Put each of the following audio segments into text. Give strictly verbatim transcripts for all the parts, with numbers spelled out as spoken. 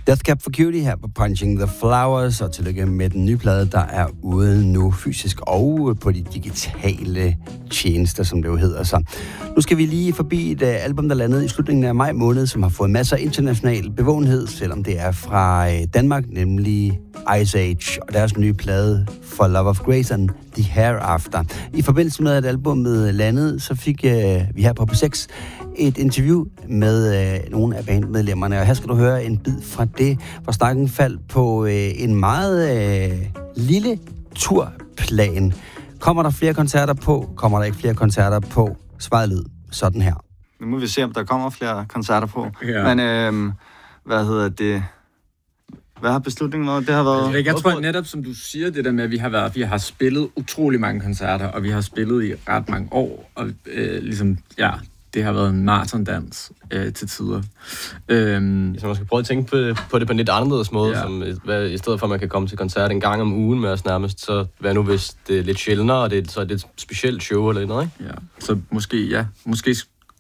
Death Cab for Cutie her på Punching the Flowers, og tillykke med den nye plade, der er ude nu fysisk og på de digitale tjenester, som det jo hedder. Så nu skal vi lige forbi et uh, album, der landede i slutningen af maj måned, som har fået masser af international bevågenhed, selvom det er fra uh, Danmark, nemlig Ice Age og deres nye plade For Love of Grace and The Hereafter. I forbindelse med, at albumet landede, så fik uh, vi her på P seks et interview med uh, nogle af bandmedlemmerne, og her skal du høre en bid fra det, hvor snakken faldt på uh, en meget uh, lille turplan. Kommer der flere koncerter på? Kommer der ikke flere koncerter på? Svaret lød sådan her. Nu må vi se, om der kommer flere koncerter på. Ja. Men øh, hvad hedder det? Hvad har beslutningen været? Det har været... Jeg, jeg tror netop, som du siger, det der med, at vi har, været, vi har spillet utrolig mange koncerter, og vi har spillet i ret mange år, og øh, ligesom, ja, det har været en maratondans øh, til tider. Øhm, Så man skal prøve at tænke på, på det på en lidt anderledes måde, ja. som, hvad, i stedet for, at man kan komme til koncert en gang om ugen med os nærmest, så hvad nu, hvis det er lidt sjældnere, og det er, så er det et specielt show eller noget, ikke? Ja, så måske, ja, måske,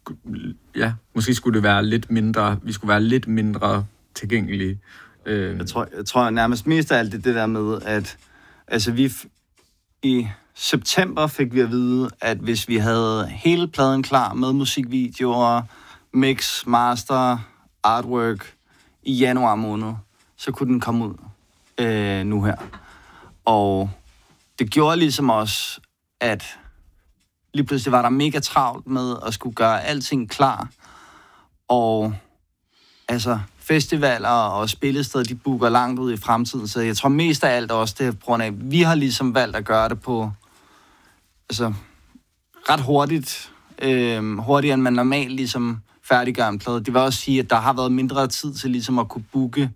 ja, måske skulle det være lidt mindre, vi skulle være lidt mindre tilgængelige. Øh, Jeg tror, jeg tror nærmest mest af alt det, det der med, at altså vi f- i september fik vi at vide, at hvis vi havde hele pladen klar med musikvideoer, mix, master, artwork i januar måned, så kunne den komme ud øh, nu her. Og det gjorde ligesom også, at lige pludselig var der mega travlt med at skulle gøre alting klar. Og altså festivaler og spillesteder, de booker langt ud i fremtiden, så jeg tror mest af alt også, det er på grund af, at vi har ligesom valgt at gøre det på altså ret hurtigt, øh, hurtigere end man normalt ligesom færdiggør en plade. Det vil også sige, at der har været mindre tid til ligesom at kunne booke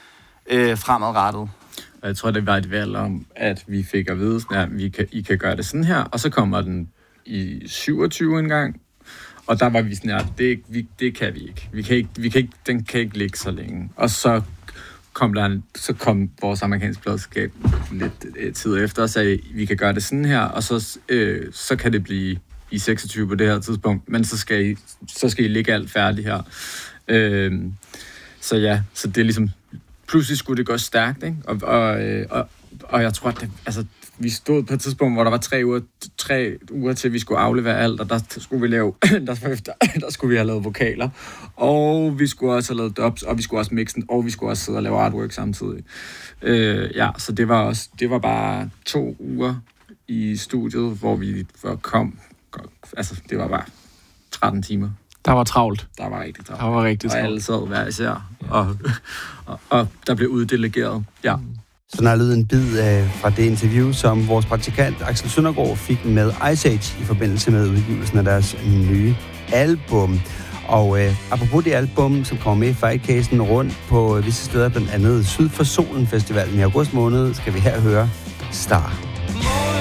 øh, fremadrettet. Og jeg tror, det var et valg om, at vi fik at vide, at vi kan, I kan gøre det sådan her, og så kommer den i syvogtyve en gang. Og der var vi sådan, ja, det, vi, det kan vi ikke. Vi kan ikke, vi kan ikke. Den kan ikke ligge så længe. Og så kom, der en, så kom vores amerikanske pladeskab lidt øh, tid efter og sagde, vi kan gøre det sådan her, og så, øh, så kan det blive i seksogtyve på det her tidspunkt, men så skal I, så skal I ligge alt færdigt her. Øh, så ja, så det er ligesom, pludselig skulle det gå stærkt, ikke? Og, og, øh, og, og jeg tror, at det, altså, vi stod på et tidspunkt, hvor der var tre uger, tre uger til, vi skulle aflevere alt, og der skulle vi lave, der, der skulle vi have lavet vokaler, og vi skulle også have lavet dubs, og vi skulle også mixe den, og vi skulle også sidde og lave artwork samtidig. Øh, ja, så det var også, det var bare to uger i studiet, hvor vi kom, altså det var bare tretten timer. Der var travlt. Der var rigtig travlt. Der var rigtig travlt. Og alle sad hver især, og, og, og der blev uddelegeret, ja. Sådan har lydet en bid øh, fra det interview, som vores praktikant Axel Søndergaard fik med Ice Age i forbindelse med udgivelsen af deres nye album. Og øh, apropos det album, som kommer med i Firecasen rundt på visse steder, blandt andet Syd for Solen Festivalen i august måned, skal vi her høre Star.